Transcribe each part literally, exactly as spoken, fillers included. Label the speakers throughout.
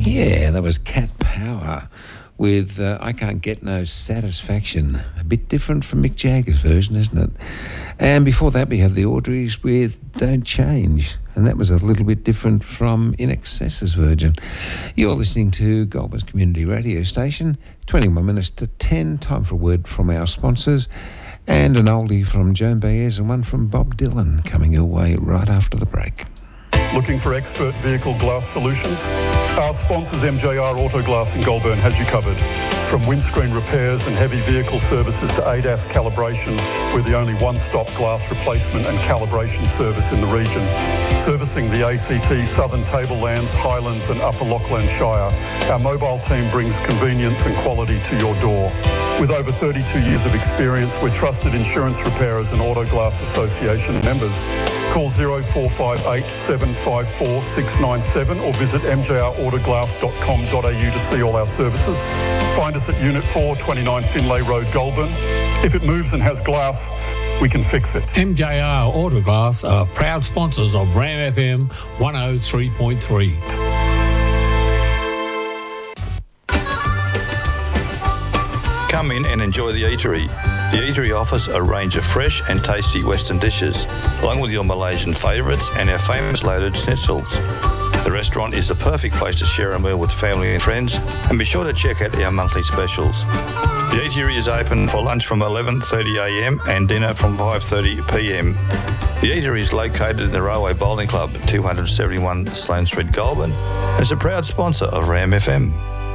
Speaker 1: Yeah, that was Cat Power with uh, I Can't Get No Satisfaction. A bit different from Mick Jagger's version, isn't it? And before that we have the Audreys with Don't Change, and that was a little bit different from In Excess's version. You're listening to Goulburn Community Radio Station, twenty-one minutes to ten, time for a word from our sponsors, and an oldie from Joan Baez and one from Bob Dylan coming your way right after the break.
Speaker 2: Looking for expert vehicle glass solutions? Our sponsors M J R Auto Glass in Goulburn has you covered. From windscreen repairs and heavy vehicle services to A D A S calibration, we're the only one-stop glass replacement and calibration service in the region. Servicing the A C T, Southern Tablelands, Highlands and Upper Lachlan Shire, our mobile team brings convenience and quality to your door. With over thirty-two years of experience, we're trusted insurance repairers and Auto Glass Association members. Call zero four five eight, seven five four, six nine seven or visit m j r autoglass dot com dot a u to see all our services. Find us at Unit four, twenty-nine Finlay Road, Goulburn. If it moves and has glass, we can fix it.
Speaker 3: M J R Autoglass are proud sponsors of Ram F M one oh three point three.
Speaker 4: Come in and enjoy the eatery. The eatery offers a range of fresh and tasty Western dishes, along with your Malaysian favourites and our famous loaded schnitzels. The restaurant is the perfect place to share a meal with family and friends, and be sure to check out our monthly specials. The eatery is open for lunch from eleven thirty a m and dinner from five thirty p m. The eatery is located in the Railway Bowling Club, two seventy-one Sloane Street, Goulburn, and is a proud sponsor of Ram F M.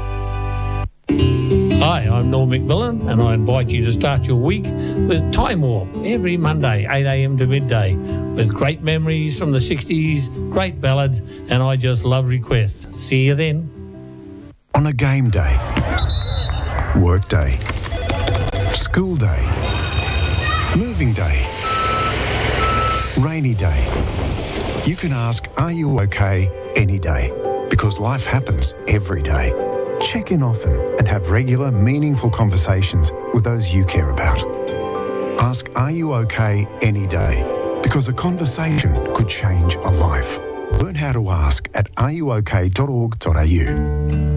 Speaker 3: Hi, I'm Norm McMillan, and I invite you to start your week with Time Warp every Monday, eight a m to midday, with great memories from the sixties, great ballads, and I just love requests. See you then.
Speaker 5: On a game day, work day, school day, moving day, rainy day, you can ask, are you okay any day? Because life happens every day. Check in often and have regular, meaningful conversations with those you care about. Ask, are you okay any day? Because a conversation could change a life. Learn how to ask at are you okay dot org dot a u.